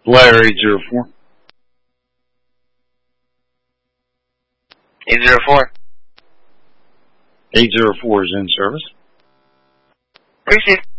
Blair 804. 804. 804 is in service. Appreciate it.